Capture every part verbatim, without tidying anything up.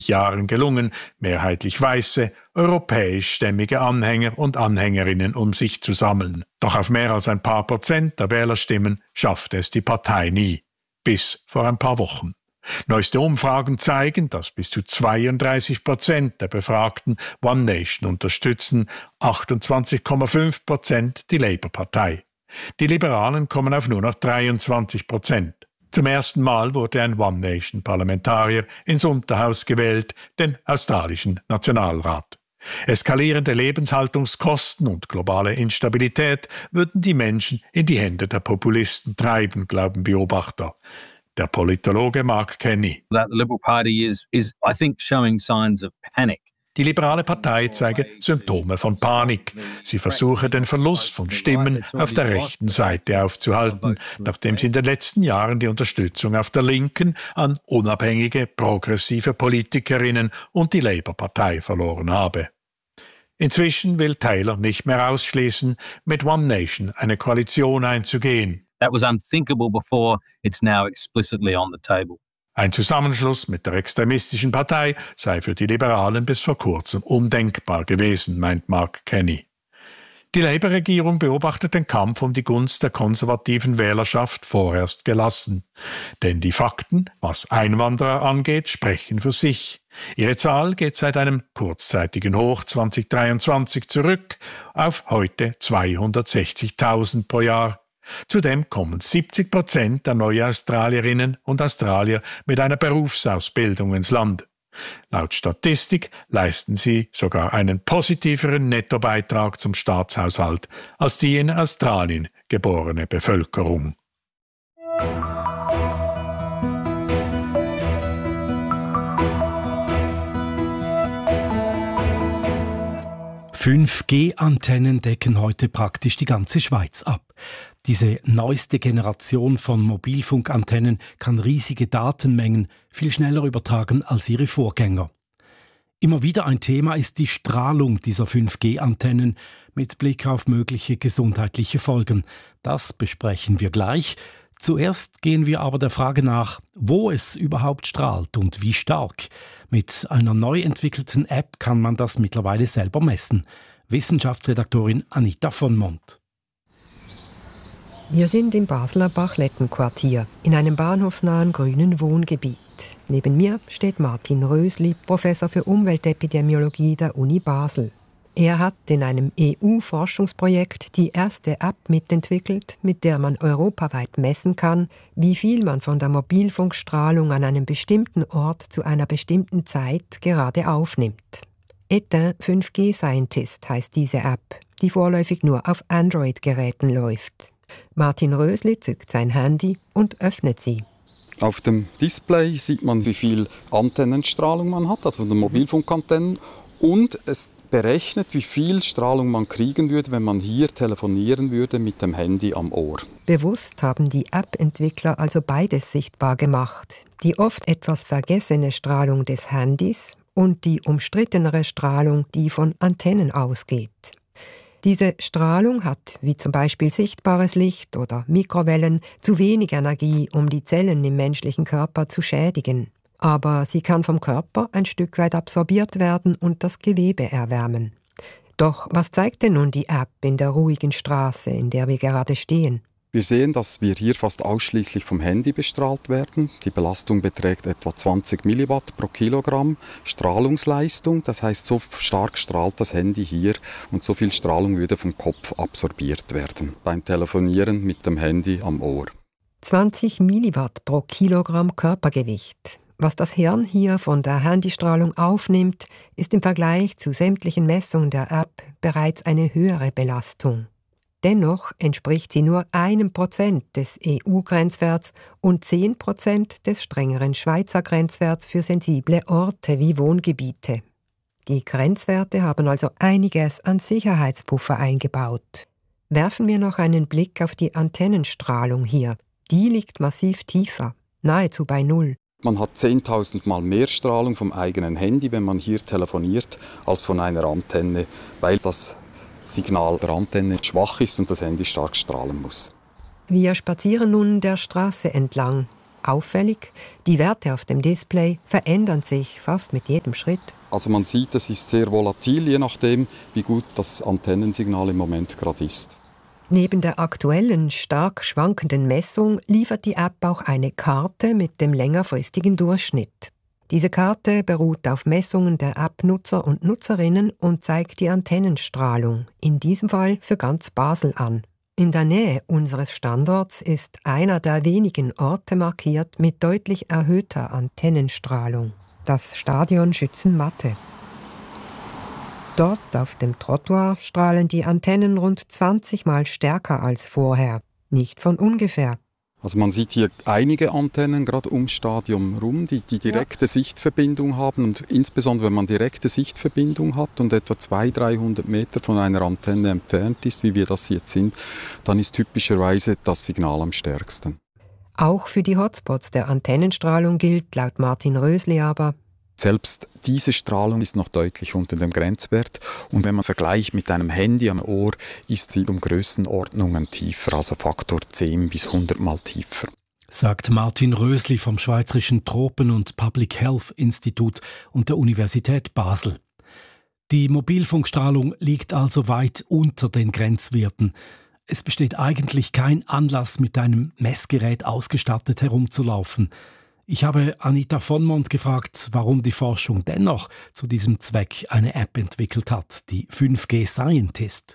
Jahren gelungen, mehrheitlich weiße, europäischstämmige Anhänger und Anhängerinnen um sich zu sammeln. Doch auf mehr als ein paar Prozent der Wählerstimmen schaffte es die Partei nie. Bis vor ein paar Wochen. Neueste Umfragen zeigen, dass bis zu zweiunddreißig Prozent der Befragten One Nation unterstützen, achtundzwanzig Komma fünf Prozent die Labour-Partei. Die Liberalen kommen auf nur noch dreiundzwanzig Prozent. Zum ersten Mal wurde ein One Nation-Parlamentarier ins Unterhaus gewählt, den australischen Nationalrat. Eskalierende Lebenshaltungskosten und globale Instabilität würden die Menschen in die Hände der Populisten treiben, glauben Beobachter. Der Politologe Mark Kenny. That the Liberal Party is, is, I think, showing signs of panic. Die liberale Partei zeige Symptome von Panik. Sie versuche, den Verlust von Stimmen auf der rechten Seite aufzuhalten, nachdem sie in den letzten Jahren die Unterstützung auf der Linken an unabhängige, progressive Politikerinnen und die Labour-Partei verloren habe. Inzwischen will Taylor nicht mehr ausschließen, mit One Nation eine Koalition einzugehen. That was unthinkable before, it's now explicitly on the table. Ein Zusammenschluss mit der extremistischen Partei sei für die Liberalen bis vor kurzem undenkbar gewesen, meint Mark Kenny. Die Labour-Regierung beobachtet den Kampf um die Gunst der konservativen Wählerschaft vorerst gelassen. Denn die Fakten, was Einwanderer angeht, sprechen für sich. Ihre Zahl geht seit einem kurzzeitigen Hoch zwanzig dreiundzwanzig zurück auf heute zweihundertsechzigtausend pro Jahr. Zudem kommen siebzig Prozent der Neuaustralierinnen und Australier mit einer Berufsausbildung ins Land. Laut Statistik leisten sie sogar einen positiveren Nettobeitrag zum Staatshaushalt als die in Australien geborene Bevölkerung. fünf G Antennen decken heute praktisch die ganze Schweiz ab. Diese neueste Generation von Mobilfunkantennen kann riesige Datenmengen viel schneller übertragen als ihre Vorgänger. Immer wieder ein Thema ist die Strahlung dieser fünf G Antennen mit Blick auf mögliche gesundheitliche Folgen. Das besprechen wir gleich. Zuerst gehen wir aber der Frage nach, wo es überhaupt strahlt und wie stark. Mit einer neu entwickelten App kann man das mittlerweile selber messen. Wissenschaftsredaktorin Anita von Mont. Wir sind im Basler Bachlettenquartier, in einem bahnhofsnahen grünen Wohngebiet. Neben mir steht Martin Rösli, Professor für Umweltepidemiologie der Uni Basel. Er hat in einem E U-Forschungsprojekt die erste App mitentwickelt, mit der man europaweit messen kann, wie viel man von der Mobilfunkstrahlung an einem bestimmten Ort zu einer bestimmten Zeit gerade aufnimmt. Etain fünf G Scientist heißt diese App, die vorläufig nur auf Android-Geräten läuft. Martin Rösli zückt sein Handy und öffnet sie. Auf dem Display sieht man, wie viel Antennenstrahlung man hat, also von den Mobilfunkantennen. Und es berechnet, wie viel Strahlung man kriegen würde, wenn man hier telefonieren würde mit dem Handy am Ohr. Bewusst haben die App-Entwickler also beides sichtbar gemacht. Die oft etwas vergessene Strahlung des Handys und die umstrittenere Strahlung, die von Antennen ausgeht. Diese Strahlung hat, wie zum Beispiel sichtbares Licht oder Mikrowellen, zu wenig Energie, um die Zellen im menschlichen Körper zu schädigen. Aber sie kann vom Körper ein Stück weit absorbiert werden und das Gewebe erwärmen. Doch was zeigt denn nun die App in der ruhigen Straße, in der wir gerade stehen? Wir sehen, dass wir hier fast ausschließlich vom Handy bestrahlt werden. Die Belastung beträgt etwa zwanzig Milliwatt pro Kilogramm Strahlungsleistung. Das heißt, so stark strahlt das Handy hier und so viel Strahlung würde vom Kopf absorbiert werden beim Telefonieren mit dem Handy am Ohr. zwanzig Milliwatt pro Kilogramm Körpergewicht. Was das Hirn hier von der Handystrahlung aufnimmt, ist im Vergleich zu sämtlichen Messungen der App bereits eine höhere Belastung. Dennoch entspricht sie nur einem Prozent des E U-Grenzwerts und zehn Prozent des strengeren Schweizer Grenzwerts für sensible Orte wie Wohngebiete. Die Grenzwerte haben also einiges an Sicherheitspuffer eingebaut. Werfen wir noch einen Blick auf die Antennenstrahlung hier. Die liegt massiv tiefer, nahezu bei Null. Man hat zehntausend Mal mehr Strahlung vom eigenen Handy, wenn man hier telefoniert, als von einer Antenne, weil das Signal der Antenne schwach ist und das Handy stark strahlen muss. Wir spazieren nun der Straße entlang. Auffällig, die Werte auf dem Display verändern sich fast mit jedem Schritt. Also man sieht, es ist sehr volatil, je nachdem, wie gut das Antennensignal im Moment gerade ist. Neben der aktuellen, stark schwankenden Messung liefert die App auch eine Karte mit dem längerfristigen Durchschnitt. Diese Karte beruht auf Messungen der App-Nutzer und Nutzerinnen und zeigt die Antennenstrahlung, in diesem Fall für ganz Basel an. In der Nähe unseres Standorts ist einer der wenigen Orte markiert mit deutlich erhöhter Antennenstrahlung, das Stadion Schützenmatte. Dort auf dem Trottoir strahlen die Antennen rund zwanzig Mal stärker als vorher. Nicht von ungefähr. Also man sieht hier einige Antennen gerade ums Stadion rum, die die direkte ja. Sichtverbindung haben. Und insbesondere, wenn man direkte Sichtverbindung hat und etwa zweihundert, dreihundert Meter von einer Antenne entfernt ist, wie wir das jetzt sind, dann ist typischerweise das Signal am stärksten. Auch für die Hotspots der Antennenstrahlung gilt laut Martin Rösli aber: Selbst diese Strahlung ist noch deutlich unter dem Grenzwert. Und wenn man vergleicht mit einem Handy am Ohr, ist sie um Grössenordnungen tiefer, also Faktor zehn bis hundert Mal tiefer. Sagt Martin Rösli vom Schweizerischen Tropen- und Public Health Institut und der Universität Basel. Die Mobilfunkstrahlung liegt also weit unter den Grenzwerten. Es besteht eigentlich kein Anlass, mit einem Messgerät ausgestattet herumzulaufen. Ich habe Anita von Mont gefragt, warum die Forschung dennoch zu diesem Zweck eine App entwickelt hat, die fünf G Scientist.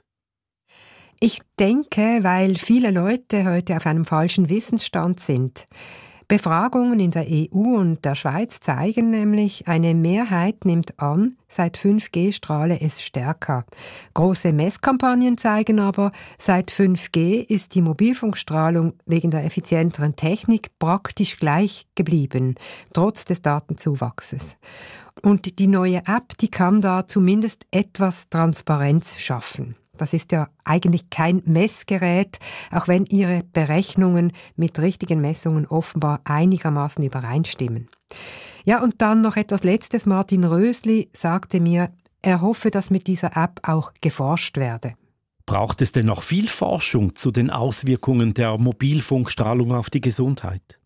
Ich denke, weil viele Leute heute auf einem falschen Wissensstand sind. Befragungen in der E U und der Schweiz zeigen nämlich, eine Mehrheit nimmt an, seit fünf G strahle es stärker. Große Messkampagnen zeigen aber, seit fünf G ist die Mobilfunkstrahlung wegen der effizienteren Technik praktisch gleich geblieben, trotz des Datenzuwachses. Und die neue App, die kann da zumindest etwas Transparenz schaffen. Das ist ja eigentlich kein Messgerät, auch wenn ihre Berechnungen mit richtigen Messungen offenbar einigermaßen übereinstimmen. Ja, und dann noch etwas Letztes. Martin Rösli sagte mir, er hoffe, dass mit dieser App auch geforscht werde. Braucht es denn noch viel Forschung zu den Auswirkungen der Mobilfunkstrahlung auf die Gesundheit?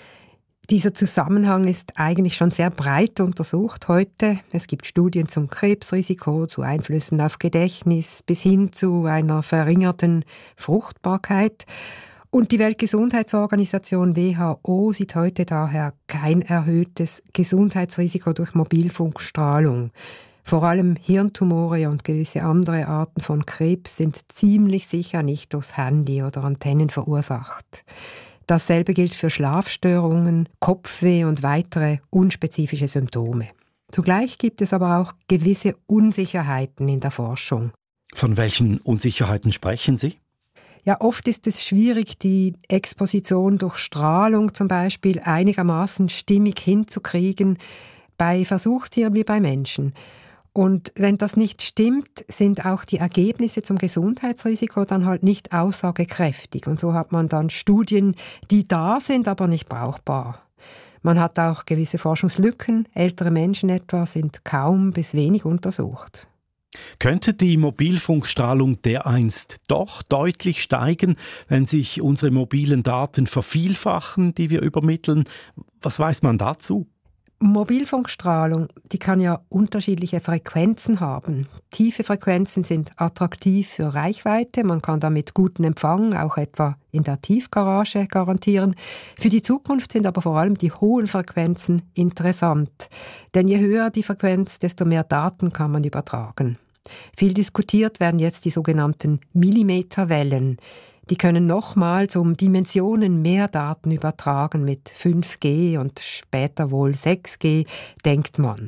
Dieser Zusammenhang ist eigentlich schon sehr breit untersucht heute. Es gibt Studien zum Krebsrisiko, zu Einflüssen auf Gedächtnis bis hin zu einer verringerten Fruchtbarkeit. Und die Weltgesundheitsorganisation W H O sieht heute daher kein erhöhtes Gesundheitsrisiko durch Mobilfunkstrahlung. Vor allem Hirntumore und gewisse andere Arten von Krebs sind ziemlich sicher nicht durchs Handy oder Antennen verursacht. Dasselbe gilt für Schlafstörungen, Kopfweh und weitere unspezifische Symptome. Zugleich gibt es aber auch gewisse Unsicherheiten in der Forschung. Von welchen Unsicherheiten sprechen Sie? Ja, oft ist es schwierig, die Exposition durch Strahlung zum Beispiel einigermaßen stimmig hinzukriegen, bei Versuchstieren wie bei Menschen. Und wenn das nicht stimmt, sind auch die Ergebnisse zum Gesundheitsrisiko dann halt nicht aussagekräftig. Und so hat man dann Studien, die da sind, aber nicht brauchbar. Man hat auch gewisse Forschungslücken. Ältere Menschen etwa sind kaum bis wenig untersucht. Könnte die Mobilfunkstrahlung dereinst doch deutlich steigen, wenn sich unsere mobilen Daten vervielfachen, die wir übermitteln? Was weiß man dazu? Mobilfunkstrahlung, die kann ja unterschiedliche Frequenzen haben. Tiefe Frequenzen sind attraktiv für Reichweite, man kann damit guten Empfang, auch etwa in der Tiefgarage, garantieren. Für die Zukunft sind aber vor allem die hohen Frequenzen interessant. Denn je höher die Frequenz, desto mehr Daten kann man übertragen. Viel diskutiert werden jetzt die sogenannten Millimeterwellen. Die können nochmals um Dimensionen mehr Daten übertragen mit fünf G und später wohl sechs G, denkt man.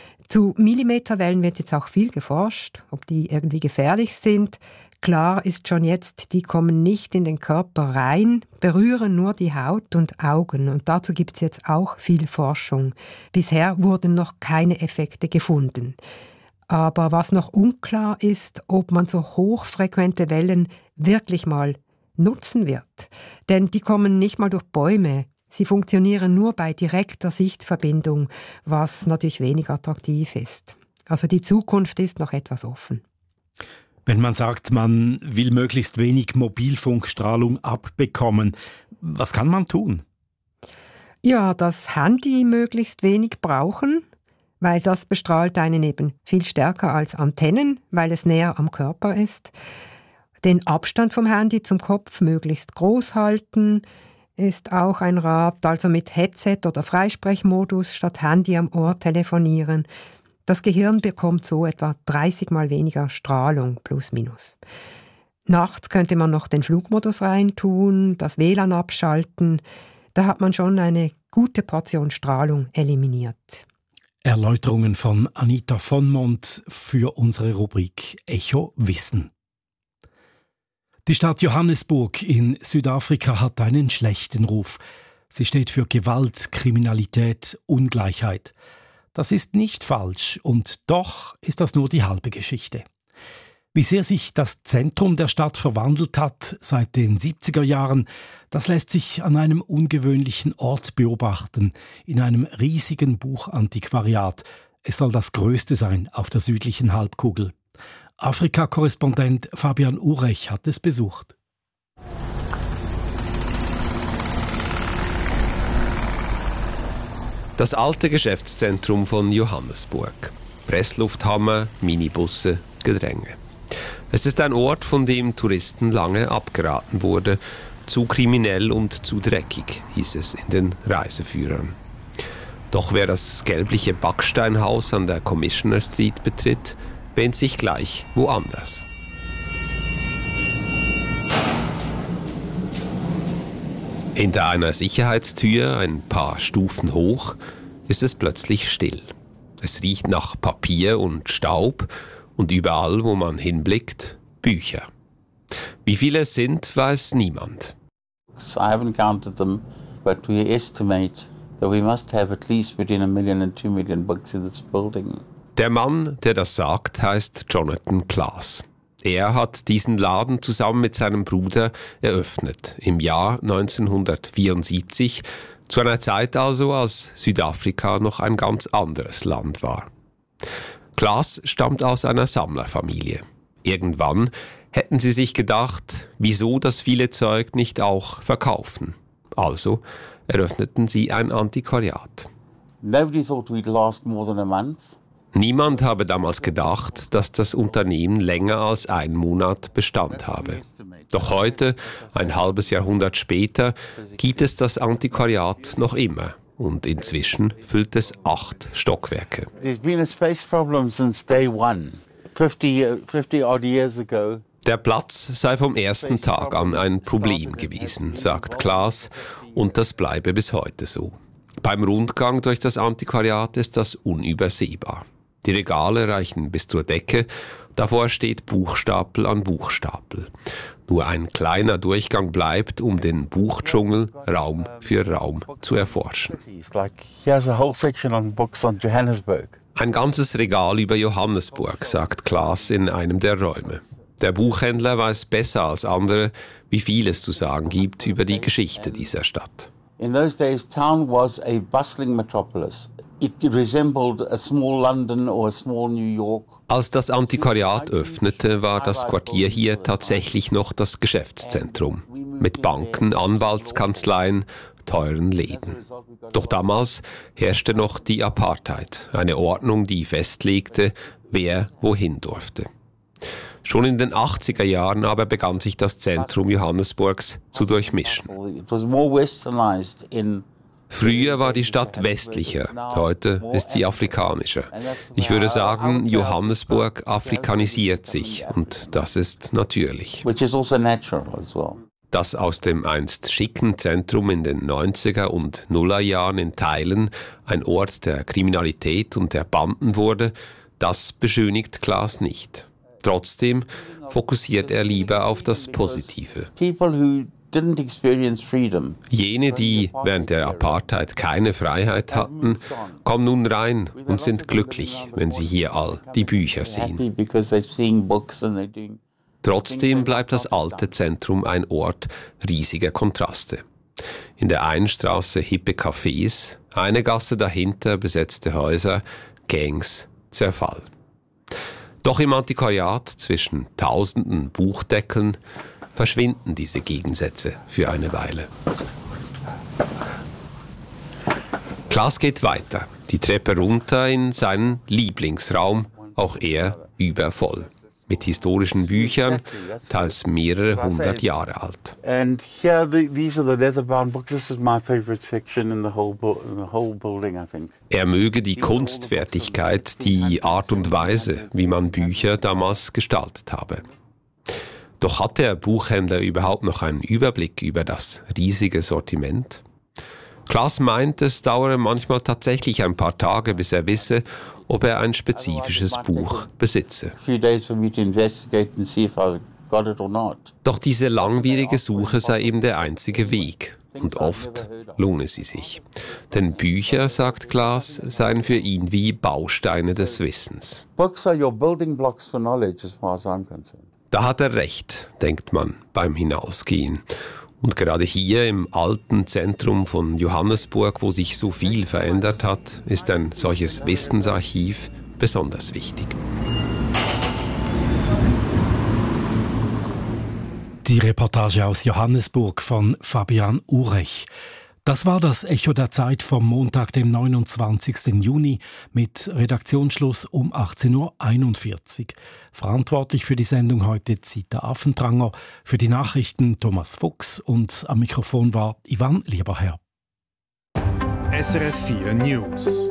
Zu Millimeterwellen wird jetzt auch viel geforscht, ob die irgendwie gefährlich sind. Klar ist schon jetzt, die kommen nicht in den Körper rein, berühren nur die Haut und Augen. Und dazu gibt es jetzt auch viel Forschung. Bisher wurden noch keine Effekte gefunden. Aber was noch unklar ist, ob man so hochfrequente Wellen wirklich mal nutzen wird. Denn die kommen nicht mal durch Bäume. Sie funktionieren nur bei direkter Sichtverbindung, was natürlich wenig attraktiv ist. Also die Zukunft ist noch etwas offen. Wenn man sagt, man will möglichst wenig Mobilfunkstrahlung abbekommen, was kann man tun? Ja, das Handy möglichst wenig brauchen, weil das bestrahlt einen eben viel stärker als Antennen, weil es näher am Körper ist. Den Abstand vom Handy zum Kopf möglichst groß halten, ist auch ein Rat, also mit Headset oder Freisprechmodus statt Handy am Ohr telefonieren. Das Gehirn bekommt so etwa dreißig Mal weniger Strahlung, plus minus. Nachts könnte man noch den Flugmodus reintun, das W L A N abschalten. Da hat man schon eine gute Portion Strahlung eliminiert. Erläuterungen von Anita von Mont für unsere Rubrik Echo Wissen. Die Stadt Johannesburg in Südafrika hat einen schlechten Ruf. Sie steht für Gewalt, Kriminalität, Ungleichheit. Das ist nicht falsch und doch ist das nur die halbe Geschichte. Wie sehr sich das Zentrum der Stadt verwandelt hat seit den siebziger Jahren, das lässt sich an einem ungewöhnlichen Ort beobachten, in einem riesigen Buchantiquariat. Es soll das größte sein auf der südlichen Halbkugel. Afrika-Korrespondent Fabian Urech hat es besucht. Das alte Geschäftszentrum von Johannesburg. Presslufthammer, Minibusse, Gedränge. Es ist ein Ort, von dem Touristen lange abgeraten wurde. Zu kriminell und zu dreckig, hieß es in den Reiseführern. Doch wer das gelbliche Backsteinhaus an der Commissioner Street betritt, wähnt sich gleich woanders. Hinter einer Sicherheitstür, ein paar Stufen hoch, ist es plötzlich still. Es riecht nach Papier und Staub und überall, wo man hinblickt, Bücher. Wie viele es sind, weiß niemand. I haven't counted them, but we estimate that we must have at least between a million and two million books in this building. Der Mann, der das sagt, heißt Jonathan Klaas. Er hat diesen Laden zusammen mit seinem Bruder eröffnet, im Jahr neunzehnhundertvierundsiebzig, zu einer Zeit also, als Südafrika noch ein ganz anderes Land war. Klaas stammt aus einer Sammlerfamilie. Irgendwann hätten sie sich gedacht, wieso das viele Zeug nicht auch verkaufen. Also eröffneten sie ein Antiquariat. Nobody thought we'd last more than a month. Niemand habe damals gedacht, dass das Unternehmen länger als einen Monat Bestand habe. Doch heute, ein halbes Jahrhundert später, gibt es das Antiquariat noch immer. Und inzwischen füllt es acht Stockwerke. There's been a space problem since day one. fifty, fifty odd years ago. Der Platz sei vom ersten Tag an ein Problem gewesen, sagt Klaas, und das bleibe bis heute so. Beim Rundgang durch das Antiquariat ist das unübersehbar. Die Regale reichen bis zur Decke, davor steht Buchstapel an Buchstapel. Nur ein kleiner Durchgang bleibt, um den Buchdschungel Raum für Raum zu erforschen. Ein ganzes Regal über Johannesburg, sagt Klaas in einem der Räume. Der Buchhändler weiß besser als andere, wie viel es zu sagen gibt über die Geschichte dieser Stadt. In those days, town was a bustling metropolis. It resembled a small London or a small New York. Als das Antiquariat öffnete, war das Quartier hier tatsächlich noch das Geschäftszentrum. Mit Banken, Anwaltskanzleien, teuren Läden. Doch damals herrschte noch die Apartheid, eine Ordnung, die festlegte, wer wohin durfte. Schon in den achtziger Jahren aber begann sich das Zentrum Johannesburgs zu durchmischen. Früher war die Stadt westlicher, heute ist sie afrikanischer. Ich würde sagen, Johannesburg afrikanisiert sich und das ist natürlich. Dass aus dem einst schicken Zentrum in den neunziger und Nullerjahren in Teilen ein Ort der Kriminalität und der Banden wurde, das beschönigt Klaas nicht. Trotzdem fokussiert er lieber auf das Positive. Jene, die während der Apartheid keine Freiheit hatten, kommen nun rein und sind glücklich, wenn sie hier all die Bücher sehen. Trotzdem bleibt das alte Zentrum ein Ort riesiger Kontraste. In der einen Straße hippe Cafés, eine Gasse dahinter besetzte Häuser, Gangs, Zerfall. Doch im Antiquariat zwischen tausenden Buchdeckeln verschwinden diese Gegensätze für eine Weile. Klaas geht weiter, die Treppe runter in seinen Lieblingsraum, auch er übervoll. Mit historischen Büchern, teils mehrere hundert Jahre alt. And here, the, these are the leather-bound books. This is my favorite section in the whole, in the whole building, I think. Er möge die Kunstfertigkeit, die Art und Weise, wie man Bücher damals gestaltet habe. Doch hat der Buchhändler überhaupt noch einen Überblick über das riesige Sortiment? Klaas meint, es dauere manchmal tatsächlich ein paar Tage, bis er wisse, ob er ein spezifisches Buch besitze. Doch diese langwierige Suche sei eben der einzige Weg. Und oft lohne sie sich. Denn Bücher, sagt Klaas, seien für ihn wie Bausteine des Wissens. Da hat er recht, denkt man beim Hinausgehen. Und gerade hier im alten Zentrum von Johannesburg, wo sich so viel verändert hat, ist ein solches Wissensarchiv besonders wichtig. Die Reportage aus Johannesburg von Fabian Urech. Das war das Echo der Zeit vom Montag, dem neunundzwanzigsten Juni mit Redaktionsschluss um achtzehn Uhr einundvierzig. Verantwortlich für die Sendung heute Zita Affentranger, für die Nachrichten Thomas Fuchs und am Mikrofon war Ivan Lieberherr. S R F vier News.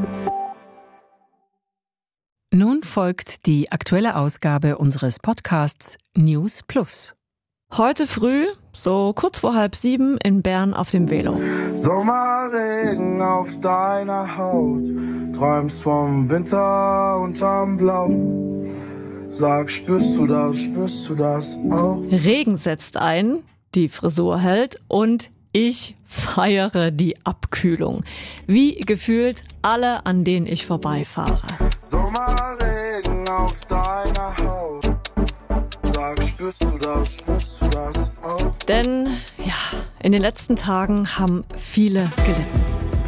Nun folgt die aktuelle Ausgabe unseres Podcasts News Plus. Heute früh, so kurz vor halb sieben, in Bern auf dem Velo. Sommerregen auf deiner Haut, träumst vom Winter unterm Blau. Sag, spürst du das, spürst du das auch? Regen setzt ein, die Frisur hält und ich feiere die Abkühlung. Wie gefühlt alle, an denen ich vorbeifahre. Sommerregen auf deiner Haut. Sag, spürst du das, spürst du das auch? Denn, ja, in den letzten Tagen haben viele gelitten.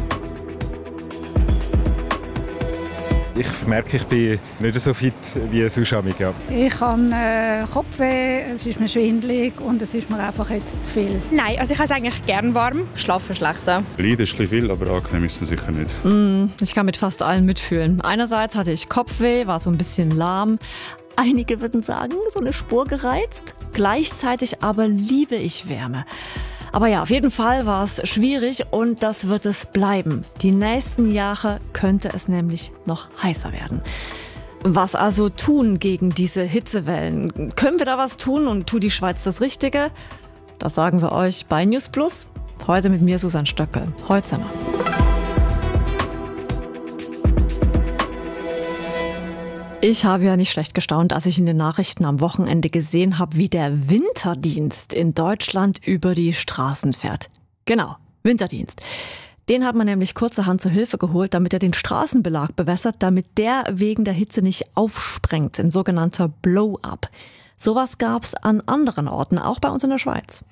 Ich merke, ich bin nicht so fit wie sonst. Ja. Ich habe äh, Kopfweh, es ist mir schwindelig und es ist mir einfach jetzt zu viel. Nein, also ich habe es eigentlich gern warm, schlafe schlechter. Leiden ist ein bisschen viel, aber angenehm ist es mir sicher nicht. Mm, ich kann mit fast allen mitfühlen. Einerseits hatte ich Kopfweh, war so ein bisschen lahm. Einige würden sagen, so eine Spur gereizt. Gleichzeitig aber liebe ich Wärme. Aber ja, auf jeden Fall war es schwierig und das wird es bleiben. Die nächsten Jahre könnte es nämlich noch heißer werden. Was also tun gegen diese Hitzewellen? Können wir da was tun und tut die Schweiz das Richtige? Das sagen wir euch bei News Plus. Heute mit mir Susanne Stöckel. Heute sind wir. Ich habe ja nicht schlecht gestaunt, als ich in den Nachrichten am Wochenende gesehen habe, wie der Winterdienst in Deutschland über die Straßen fährt. Genau, Winterdienst. Den hat man nämlich kurzerhand zur Hilfe geholt, damit er den Straßenbelag bewässert, damit der wegen der Hitze nicht aufsprengt, ein sogenannter Blow-up. Sowas gab's an anderen Orten, auch bei uns in der Schweiz.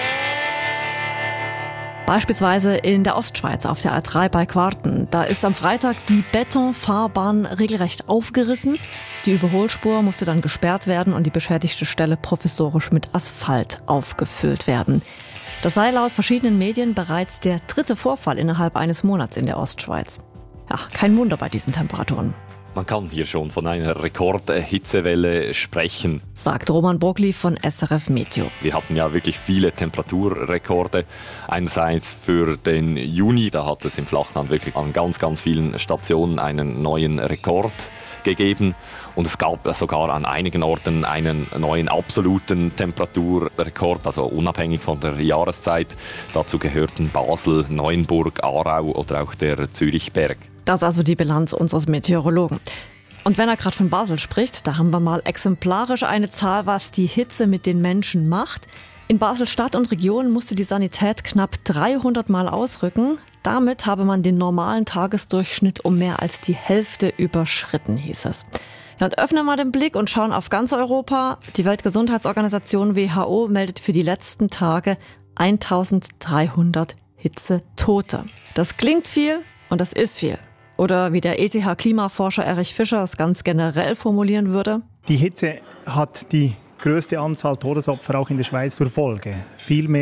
Beispielsweise in der Ostschweiz auf der A drei bei Quarten. Da ist am Freitag die Betonfahrbahn regelrecht aufgerissen. Die Überholspur musste dann gesperrt werden und die beschädigte Stelle provisorisch mit Asphalt aufgefüllt werden. Das sei laut verschiedenen Medien bereits der dritte Vorfall innerhalb eines Monats in der Ostschweiz. Ja, kein Wunder bei diesen Temperaturen. Man kann hier schon von einer Rekordhitzewelle sprechen, sagt Roman Brogli von S R F Meteo. Wir hatten ja wirklich viele Temperaturrekorde. Einerseits für den Juni, da hat es im Flachland wirklich an ganz, ganz vielen Stationen einen neuen Rekord gegeben. Und es gab sogar an einigen Orten einen neuen absoluten Temperaturrekord, also unabhängig von der Jahreszeit. Dazu gehörten Basel, Neuenburg, Aarau oder auch der Zürichberg. Das ist also die Bilanz unseres Meteorologen. Und wenn er gerade von Basel spricht, da haben wir mal exemplarisch eine Zahl, was die Hitze mit den Menschen macht. In Basel-Stadt und Region musste die Sanität knapp dreihundert Mal ausrücken. Damit habe man den normalen Tagesdurchschnitt um mehr als die Hälfte überschritten, hieß es. Ja, und öffnen wir den Blick und schauen auf ganz Europa. Die Weltgesundheitsorganisation W H O meldet für die letzten Tage eintausenddreihundert Hitzetote. Das klingt viel und das ist viel. Oder wie der E T H-Klimaforscher Erich Fischer es ganz generell formulieren würde: Die Hitze hat die größte Anzahl Todesopfer auch in der Schweiz zur Folge. Viel mehr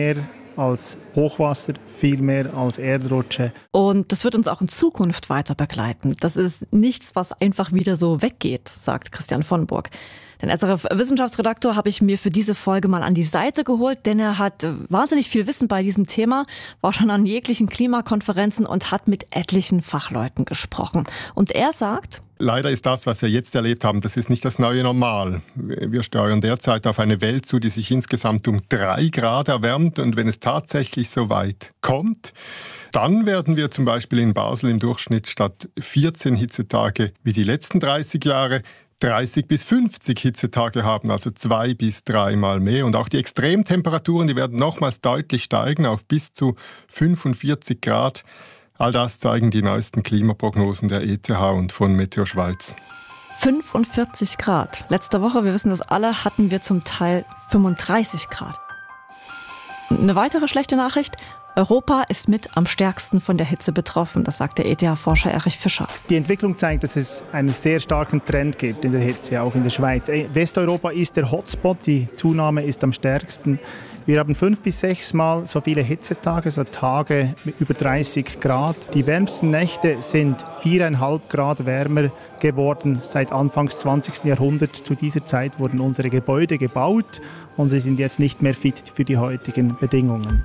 als Hochwasser, viel mehr als Erdrutsche. Und das wird uns auch in Zukunft weiter begleiten. Das ist nichts, was einfach wieder so weggeht, sagt Christian von Burg. Den S R F-Wissenschaftsredaktor habe ich mir für diese Folge mal an die Seite geholt, denn er hat wahnsinnig viel Wissen bei diesem Thema, war schon an jeglichen Klimakonferenzen und hat mit etlichen Fachleuten gesprochen. Und er sagt: Leider ist das, was wir jetzt erlebt haben, das ist nicht das neue Normal. Wir steuern derzeit auf eine Welt zu, die sich insgesamt um drei Grad erwärmt. Und wenn es tatsächlich so weit kommt, dann werden wir zum Beispiel in Basel im Durchschnitt statt vierzehn Hitzetage wie die letzten dreißig Jahre dreißig bis fünfzig Hitzetage haben, also zwei bis dreimal mehr. Und auch die Extremtemperaturen, die werden nochmals deutlich steigen auf bis zu fünfundvierzig Grad. All das zeigen die neuesten Klimaprognosen der E T H und von Meteo Schweiz. fünfundvierzig Grad. Letzte Woche, wir wissen das alle, hatten wir zum Teil fünfunddreißig Grad. Eine weitere schlechte Nachricht: Europa ist mit am stärksten von der Hitze betroffen, das sagt der E T H-Forscher Erich Fischer. Die Entwicklung zeigt, dass es einen sehr starken Trend gibt in der Hitze, auch in der Schweiz. Westeuropa ist der Hotspot, die Zunahme ist am stärksten. Wir haben fünf bis sechs Mal so viele Hitzetage, also Tage mit über dreißig Grad. Die wärmsten Nächte sind viereinhalb Grad wärmer geworden seit Anfang des zwanzigsten Jahrhunderts. Zu dieser Zeit wurden unsere Gebäude gebaut und sie sind jetzt nicht mehr fit für die heutigen Bedingungen.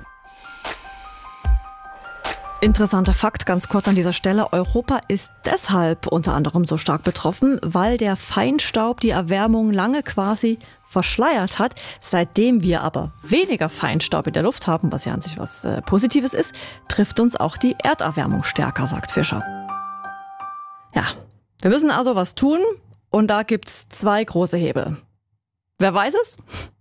Interessanter Fakt, ganz kurz an dieser Stelle: Europa ist deshalb unter anderem so stark betroffen, weil der Feinstaub die Erwärmung lange quasi verschleiert hat. Seitdem wir aber weniger Feinstaub in der Luft haben, was ja an sich was äh, Positives ist, trifft uns auch die Erderwärmung stärker, sagt Fischer. Ja, wir müssen also was tun und da gibt's zwei große Hebel. Wer weiß es?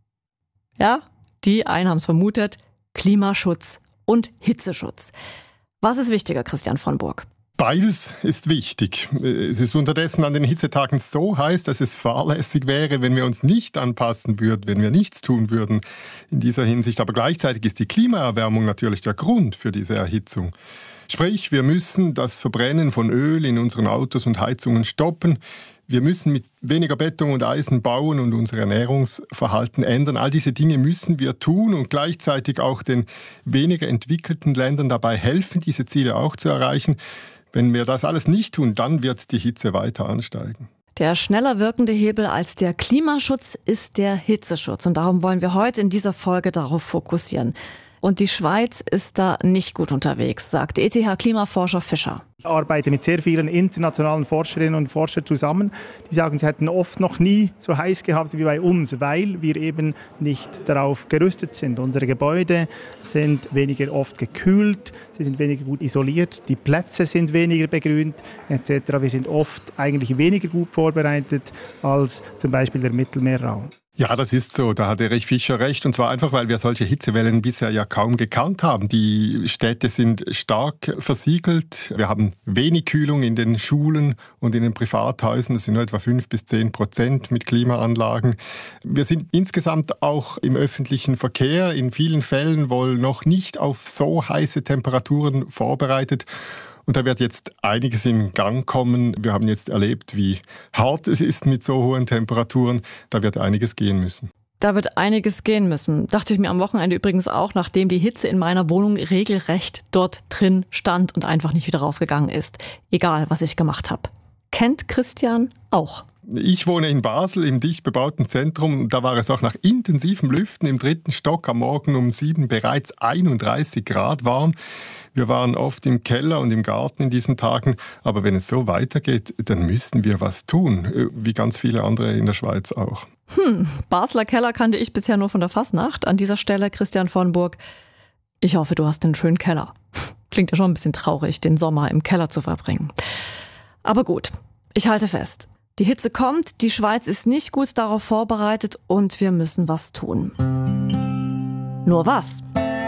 Ja, die einen haben es vermutet: Klimaschutz und Hitzeschutz. Was ist wichtiger, Christian von Burg? Beides ist wichtig. Es ist unterdessen an den Hitzetagen so heiß, dass es fahrlässig wäre, wenn wir uns nicht anpassen würden, wenn wir nichts tun würden in dieser Hinsicht. Aber gleichzeitig ist die Klimaerwärmung natürlich der Grund für diese Erhitzung. Sprich, wir müssen das Verbrennen von Öl in unseren Autos und Heizungen stoppen. Wir müssen mit weniger Beton und Eisen bauen und unser Ernährungsverhalten ändern. All diese Dinge müssen wir tun und gleichzeitig auch den weniger entwickelten Ländern dabei helfen, diese Ziele auch zu erreichen. Wenn wir das alles nicht tun, dann wird die Hitze weiter ansteigen. Der schneller wirkende Hebel als der Klimaschutz ist der Hitzeschutz. Und darum wollen wir heute in dieser Folge darauf fokussieren. Und die Schweiz ist da nicht gut unterwegs, sagt E T H-Klimaforscher Fischer. Ich arbeite mit sehr vielen internationalen Forscherinnen und Forschern zusammen. Die sagen, sie hätten oft noch nie so heiß gehabt wie bei uns, weil wir eben nicht darauf gerüstet sind. Unsere Gebäude sind weniger oft gekühlt, sie sind weniger gut isoliert, die Plätze sind weniger begrünt et cetera. Wir sind oft eigentlich weniger gut vorbereitet als zum Beispiel der Mittelmeerraum. Ja, das ist so. Da hat Erich Fischer recht. Und zwar einfach, weil wir solche Hitzewellen bisher ja kaum gekannt haben. Die Städte sind stark versiegelt. Wir haben wenig Kühlung in den Schulen und in den Privathäusern. Das sind nur etwa fünf bis zehn Prozent mit Klimaanlagen. Wir sind insgesamt auch im öffentlichen Verkehr in vielen Fällen wohl noch nicht auf so heiße Temperaturen vorbereitet. Und da wird jetzt einiges in Gang kommen. Wir haben jetzt erlebt, wie hart es ist mit so hohen Temperaturen. Da wird einiges gehen müssen. Da wird einiges gehen müssen. Dachte ich mir am Wochenende übrigens auch, nachdem die Hitze in meiner Wohnung regelrecht dort drin stand und einfach nicht wieder rausgegangen ist. Egal, was ich gemacht habe. Kennt Christian auch. Ich wohne in Basel im dicht bebauten Zentrum. Da war es auch nach intensivem Lüften im dritten Stock am Morgen um sieben bereits einunddreißig Grad warm. Wir waren oft im Keller und im Garten in diesen Tagen. Aber wenn es so weitergeht, dann müssen wir was tun. Wie ganz viele andere in der Schweiz auch. Hm, Basler Keller kannte ich bisher nur von der Fastnacht. An dieser Stelle Christian von Burg. Ich hoffe, du hast einen schönen Keller. Klingt ja schon ein bisschen traurig, den Sommer im Keller zu verbringen. Aber gut, ich halte fest. Die Hitze kommt, die Schweiz ist nicht gut darauf vorbereitet und wir müssen was tun. Nur was?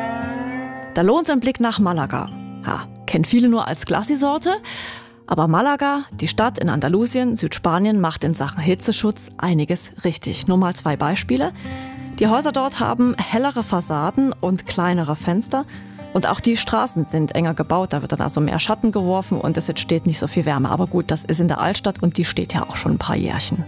Da lohnt ein Blick nach Malaga. Ha, kennt viele nur als Glacisorte, aber Malaga, die Stadt in Andalusien, Südspanien, macht in Sachen Hitzeschutz einiges richtig. Nur mal zwei Beispiele. Die Häuser dort haben hellere Fassaden und kleinere Fenster. Und auch die Straßen sind enger gebaut, da wird dann also mehr Schatten geworfen und es entsteht nicht so viel Wärme. Aber gut, das ist in der Altstadt und die steht ja auch schon ein paar Jährchen.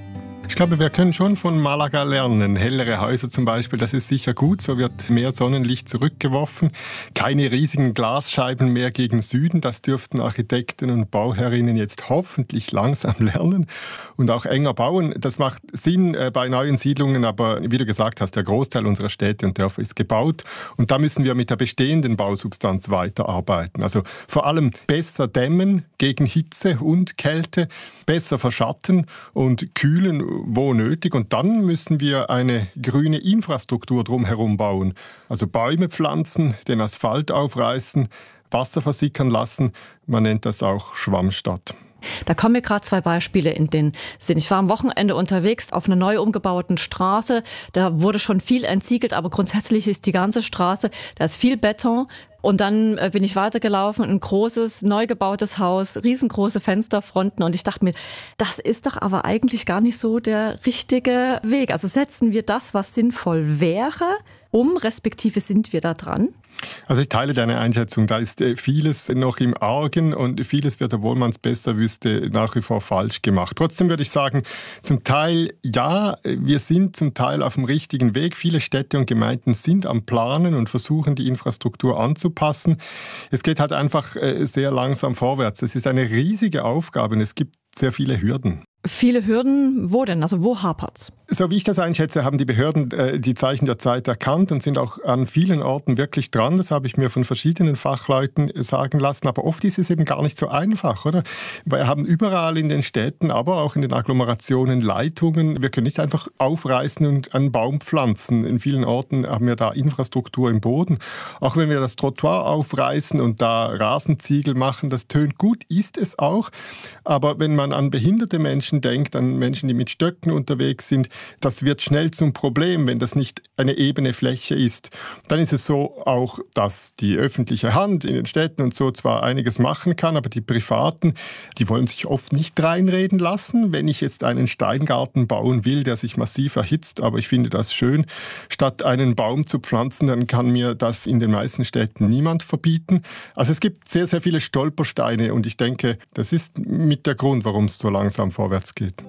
Ich glaube, wir können schon von Malaga lernen. Hellere Häuser zum Beispiel, das ist sicher gut. So wird mehr Sonnenlicht zurückgeworfen. Keine riesigen Glasscheiben mehr gegen Süden. Das dürften Architekten und Bauherrinnen jetzt hoffentlich langsam lernen. Und auch enger bauen. Das macht Sinn bei neuen Siedlungen. Aber wie du gesagt hast, der Großteil unserer Städte und Dörfer ist gebaut. Und da müssen wir mit der bestehenden Bausubstanz weiterarbeiten. Also vor allem besser dämmen gegen Hitze und Kälte, besser verschatten und kühlen, wo nötig. Und dann müssen wir eine grüne Infrastruktur drumherum bauen. Also Bäume pflanzen, den Asphalt aufreißen, Wasser versickern lassen. Man nennt das auch Schwammstadt. Da kommen mir gerade zwei Beispiele in den Sinn. Ich war am Wochenende unterwegs auf einer neu umgebauten Straße. Da wurde schon viel entsiegelt, aber grundsätzlich ist die ganze Straße, da ist viel Beton. Und dann bin ich weitergelaufen, ein großes, neu gebautes Haus, riesengroße Fensterfronten. Und ich dachte mir, das ist doch aber eigentlich gar nicht so der richtige Weg. Also setzen wir das, was sinnvoll wäre, um, respektive sind wir da dran? Also ich teile deine Einschätzung. Da ist vieles noch im Argen und vieles wird, obwohl man es besser wüsste, nach wie vor falsch gemacht. Trotzdem würde ich sagen, zum Teil ja, wir sind zum Teil auf dem richtigen Weg. Viele Städte und Gemeinden sind am Planen und versuchen, die Infrastruktur anzupassen. Es geht halt einfach sehr langsam vorwärts. Es ist eine riesige Aufgabe und es gibt sehr viele Hürden. Viele Hürden, wo denn? Also wo hapert's? So wie ich das einschätze, haben die Behörden äh, die Zeichen der Zeit erkannt und sind auch an vielen Orten wirklich dran. Das habe ich mir von verschiedenen Fachleuten sagen lassen. Aber oft ist es eben gar nicht so einfach, oder? Wir haben überall in den Städten, aber auch in den Agglomerationen Leitungen. Wir können nicht einfach aufreißen und einen Baum pflanzen. In vielen Orten haben wir da Infrastruktur im Boden. Auch wenn wir das Trottoir aufreißen und da Rasenziegel machen, das tönt gut, ist es auch. Aber wenn man an behinderte Menschen denkt, an Menschen, die mit Stöcken unterwegs sind, das wird schnell zum Problem, wenn das nicht eine ebene Fläche ist. Dann ist es so auch, dass die öffentliche Hand in den Städten und so zwar einiges machen kann, aber die Privaten, die wollen sich oft nicht reinreden lassen. Wenn ich jetzt einen Steingarten bauen will, der sich massiv erhitzt, aber ich finde das schön, statt einen Baum zu pflanzen, dann kann mir das in den meisten Städten niemand verbieten. Also es gibt sehr, sehr viele Stolpersteine und ich denke, das ist mit der Grund, warum es so langsam vorwärts geht.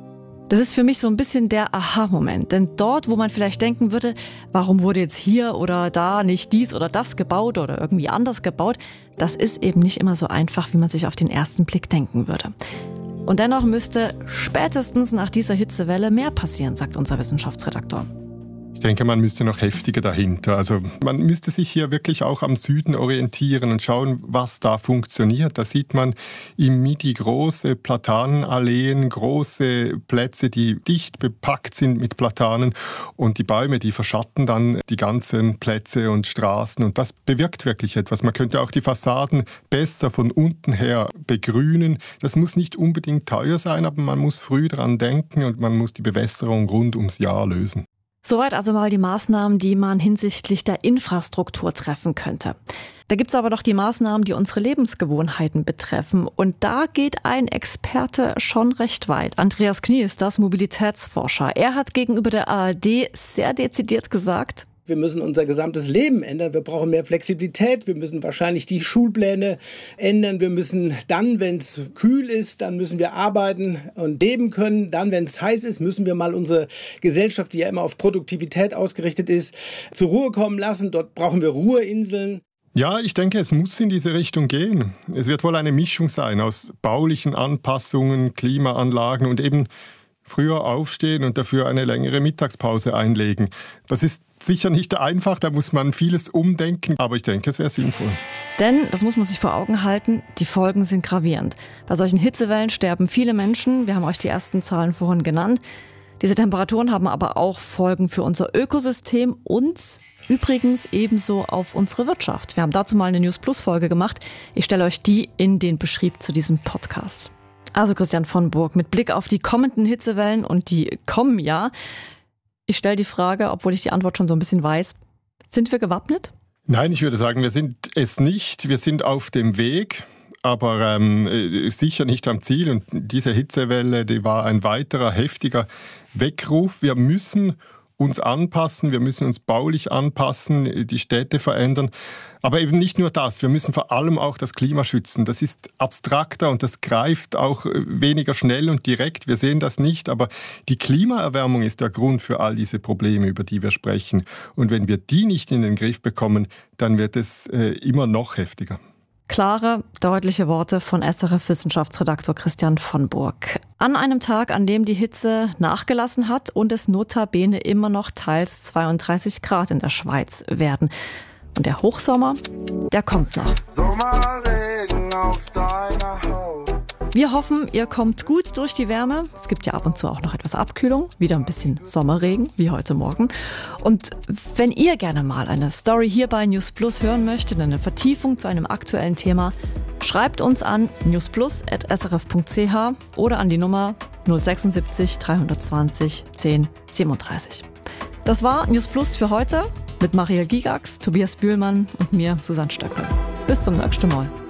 Das ist für mich so ein bisschen der Aha-Moment. Denn dort, wo man vielleicht denken würde, warum wurde jetzt hier oder da nicht dies oder das gebaut oder irgendwie anders gebaut, das ist eben nicht immer so einfach, wie man sich auf den ersten Blick denken würde. Und dennoch müsste spätestens nach dieser Hitzewelle mehr passieren, sagt unser Wissenschaftsredakteur. Ich denke, man müsste noch heftiger dahinter. Also man müsste sich hier wirklich auch am Süden orientieren und schauen, was da funktioniert. Da sieht man im Midi große Platanenalleen, große Plätze, die dicht bepackt sind mit Platanen. Und die Bäume, die verschatten dann die ganzen Plätze und Straßen. Und das bewirkt wirklich etwas. Man könnte auch die Fassaden besser von unten her begrünen. Das muss nicht unbedingt teuer sein, aber man muss früh dran denken und man muss die Bewässerung rund ums Jahr lösen. Soweit also mal die Maßnahmen, die man hinsichtlich der Infrastruktur treffen könnte. Da gibt's aber noch die Maßnahmen, die unsere Lebensgewohnheiten betreffen. Und da geht ein Experte schon recht weit. Andreas Knie ist das, Mobilitätsforscher. Er hat gegenüber der A R D sehr dezidiert gesagt: Wir müssen unser gesamtes Leben ändern. Wir brauchen mehr Flexibilität. Wir müssen wahrscheinlich die Schulpläne ändern. Wir müssen dann, wenn es kühl ist, dann müssen wir arbeiten und leben können. Dann, wenn es heiß ist, müssen wir mal unsere Gesellschaft, die ja immer auf Produktivität ausgerichtet ist, zur Ruhe kommen lassen. Dort brauchen wir Ruheinseln. Ja, ich denke, es muss in diese Richtung gehen. Es wird wohl eine Mischung sein aus baulichen Anpassungen, Klimaanlagen und eben früher aufstehen und dafür eine längere Mittagspause einlegen. Das ist sicher nicht einfach, da muss man vieles umdenken, aber ich denke, es wäre sinnvoll. Denn, das muss man sich vor Augen halten, die Folgen sind gravierend. Bei solchen Hitzewellen sterben viele Menschen, wir haben euch die ersten Zahlen vorhin genannt. Diese Temperaturen haben aber auch Folgen für unser Ökosystem und übrigens ebenso auf unsere Wirtschaft. Wir haben dazu mal eine News Plus Folge gemacht. Ich stelle euch die in den Beschrieb zu diesem Podcast. Also Christian von Burg, mit Blick auf die kommenden Hitzewellen, und die kommen ja. Ich stelle die Frage, obwohl ich die Antwort schon so ein bisschen weiß. Sind wir gewappnet? Nein, ich würde sagen, wir sind es nicht. Wir sind auf dem Weg, aber ähm, sicher nicht am Ziel. Und diese Hitzewelle, die war ein weiterer heftiger Weckruf. Wir müssen uns anpassen, wir müssen uns baulich anpassen, die Städte verändern. Aber eben nicht nur das, wir müssen vor allem auch das Klima schützen. Das ist abstrakter und das greift auch weniger schnell und direkt. Wir sehen das nicht, aber die Klimaerwärmung ist der Grund für all diese Probleme, über die wir sprechen. Und wenn wir die nicht in den Griff bekommen, dann wird es äh, immer noch heftiger. Klare, deutliche Worte von S R F-Wissenschaftsredaktor Christian von Burg. An einem Tag, an dem die Hitze nachgelassen hat und es notabene immer noch teils zweiunddreißig Grad in der Schweiz werden. Und der Hochsommer, der kommt noch. Sommerregen auf deiner Haut. Wir hoffen, ihr kommt gut durch die Wärme. Es gibt ja ab und zu auch noch etwas Abkühlung. Wieder ein bisschen Sommerregen, wie heute Morgen. Und wenn ihr gerne mal eine Story hier bei News Plus hören möchtet, eine Vertiefung zu einem aktuellen Thema, schreibt uns an newsplus at s r f punkt c h oder an die Nummer null sechsundsiebzig dreihundertzwanzig zehn siebenunddreißig. Das war News Plus für heute mit Maria Gigax, Tobias Bühlmann und mir, Susanne Stöckel. Bis zum nächsten Mal.